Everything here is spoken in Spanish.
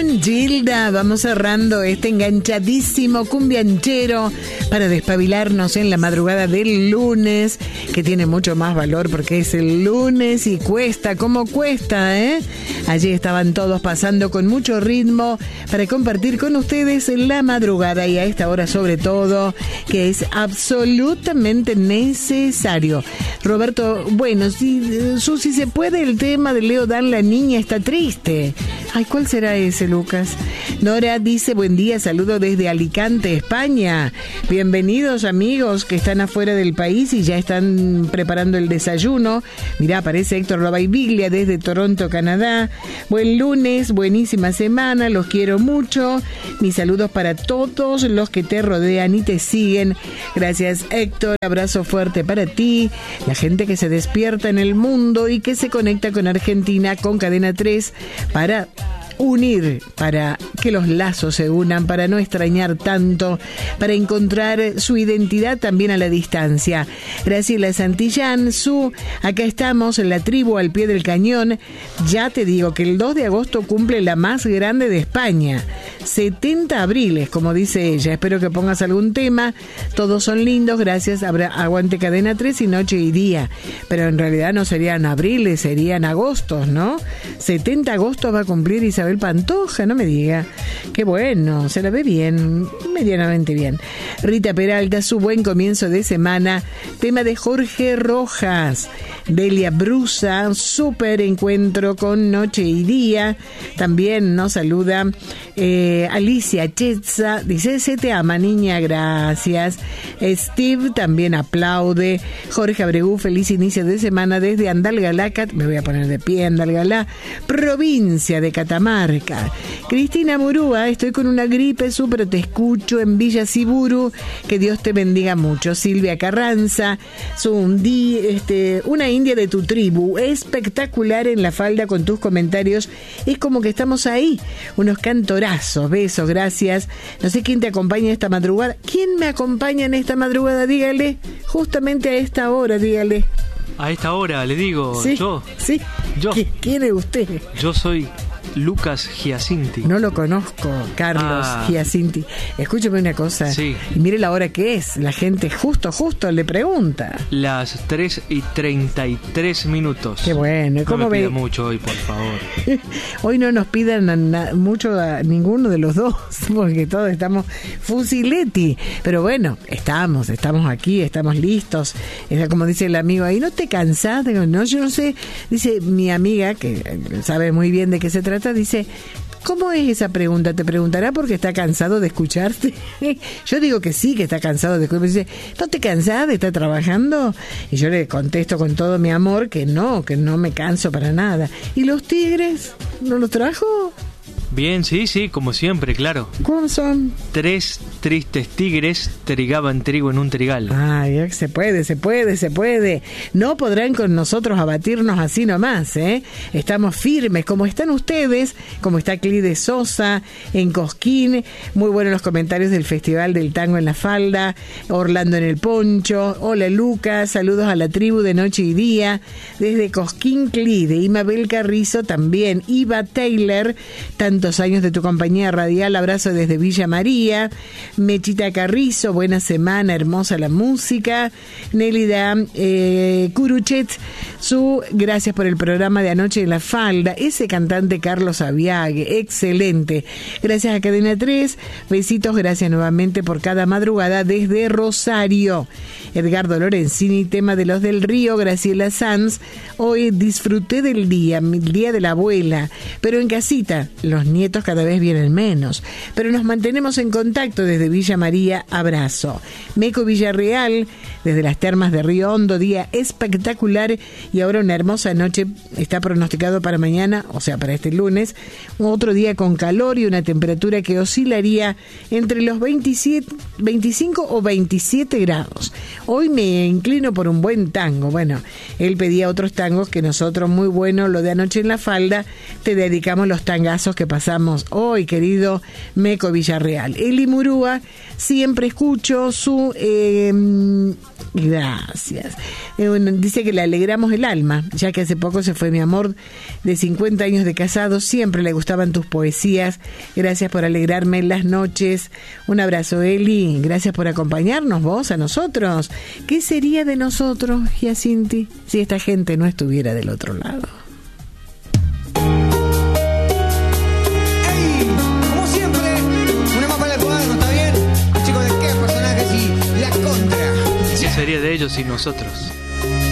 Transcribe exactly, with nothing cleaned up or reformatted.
con Gilda. Vamos cerrando este enganchadísimo cumbianchero para despabilarnos en la madrugada del lunes, que tiene mucho más valor porque es el lunes y cuesta, como cuesta, ¿eh? Allí estaban todos pasando con mucho ritmo para compartir con ustedes la madrugada y a esta hora sobre todo, que es absolutamente necesario. Roberto, bueno, si, Susi, se puede el tema de Leo Dan, la niña está triste. Ay, ¿cuál será ese, Lucas? Nora dice, buen día, saludo desde Alicante, España. Bienvenidos, amigos que están afuera del país y ya están preparando el desayuno. Mirá, aparece Héctor Lobaibiglia desde Toronto, Canadá. Buen lunes, buenísima semana, los quiero mucho. Mis saludos para todos los que te rodean y te siguen. Gracias, Héctor, abrazo fuerte para ti. La gente que se despierta en el mundo y que se conecta con Argentina, con Cadena tres, para unir, para que los lazos se unan, para no extrañar tanto, para encontrar su identidad también a la distancia. Graciela Santillán, su, acá estamos en la tribu al pie del cañón. Ya te digo que el dos de agosto cumple la más grande de España. setenta abriles, como dice ella. Espero que pongas algún tema. Todos son lindos, gracias. Habrá aguante Cadena tres y noche y día. Pero en realidad no serían abriles, serían agostos, ¿no? setenta agostos va a cumplir Isabel Pantoja, no me diga. Qué bueno, se la ve bien, medianamente bien. Rita Peralta, su buen comienzo de semana. Tema de Jorge Rojas. Delia Brusa, súper encuentro con noche y día. También nos saluda eh, Alicia Chetza. Dice, se te ama, niña, gracias. Steve también aplaude. Jorge Abregu, feliz inicio de semana desde Andalgalá. Me voy a poner de pie, Andalgalá, provincia de Catamarca. Cristina Murúa, estoy con una gripe, súper te escucho en Villa Siburu, que Dios te bendiga mucho. Silvia Carranza, un di, este, una india de tu tribu, espectacular en la falda con tus comentarios, es como que estamos ahí, unos cantorazos, besos, gracias. No sé quién te acompaña esta madrugada. ¿Quién me acompaña en esta madrugada? Dígale, justamente a esta hora, dígale. A esta hora, le digo, sí, yo. Sí, yo. ¿Quién es usted? Yo soy Lucas Giacinti. No lo conozco, Carlos ah. Giacinti. Escúcheme una cosa. Sí. Y mire la hora que es. La gente justo, justo le pregunta. Las tres y treinta y tres minutos. Qué bueno. ¿Cómo no me ve? pida mucho hoy, por favor. Hoy no nos pidan a na- mucho a ninguno de los dos, porque todos estamos fusiletti. Pero bueno, estamos, estamos aquí, estamos listos. Es como dice el amigo ahí, ¿no te cansás? Digo, no, yo no sé. Dice mi amiga, que sabe muy bien de qué se trata, dice, ¿cómo es esa pregunta? ¿Te preguntará porque está cansado de escucharte? Yo digo que sí, que está cansado de escucharte. Dice, ¿no te cansás de estar trabajando? Y yo le contesto con todo mi amor que no, que no me canso para nada. ¿Y los tigres? ¿No los trajo? Bien, sí, sí, como siempre, claro. ¿Cómo son? Tres tristes tigres trigaban trigo en un trigal. Ay, se puede, se puede, se puede. No podrán con nosotros abatirnos así nomás, ¿eh? Estamos firmes, como están ustedes, como está Clide Sosa en Cosquín. Muy buenos los comentarios del Festival del Tango en la Falda. Orlando en el Poncho. Hola, Lucas. Saludos a la tribu de noche y día. Desde Cosquín, Clide. Y Mabel Carrizo también. Iva Taylor, tanto años de tu compañía radial, abrazo desde Villa María. Mechita Carrizo, buena semana, hermosa la música. Nélida eh, Curuchet, su gracias por el programa de anoche en la falda. Ese cantante Carlos Aviague, excelente. Gracias a Cadena tres, besitos, gracias nuevamente por cada madrugada desde Rosario. Edgardo Lorenzini, tema de los del Río. Graciela Sanz, hoy disfruté del día, el día de la abuela, pero en casita, los nietos cada vez vienen menos, pero nos mantenemos en contacto desde Villa María, abrazo. Meco Villarreal, desde las termas de Río Hondo, día espectacular y ahora una hermosa noche está pronosticado para mañana, o sea para este lunes, otro día con calor y una temperatura que oscilaría entre los veintisiete, veinticinco o veintisiete grados. Hoy me inclino por un buen tango. Bueno, él pedía otros tangos que nosotros, muy bueno, lo de anoche en la falda, te dedicamos los tangazos que pasamos hoy, querido Meco Villarreal. Eli Murúa Córdoba. Siempre escucho su... Eh, gracias. Eh, bueno, dice que le alegramos el alma, ya que hace poco se fue mi amor de cincuenta años de casado. Siempre le gustaban tus poesías. Gracias por alegrarme en las noches. Un abrazo, Eli. Gracias por acompañarnos, vos, a nosotros. ¿Qué sería de nosotros, Giacinti, si esta gente no estuviera del otro lado? ¡Ey! Como siempre, una más para el cuaderno, ¿está bien? Chicos, ¿de qué personajes y la contra? ¿Qué sería de ellos y nosotros?